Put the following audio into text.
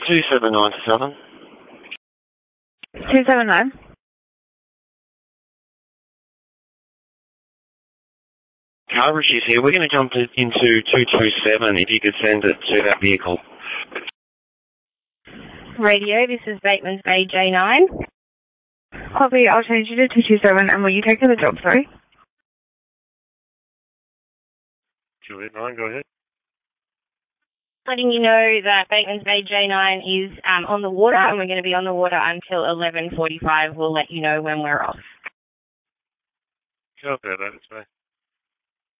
2797. 279. Carbridge is here. We're going to jump into 227 if you could send it to that vehicle. Radio, this is Bateman's Bay J9. Copy, I'll change you to 227, and will you take to the job, sorry? 289, go ahead. Letting you know that Bateman's Bay J9 is on the water, and we're going to be on the water until 11:45. We'll let you know when we're off. Copy that, it's fine.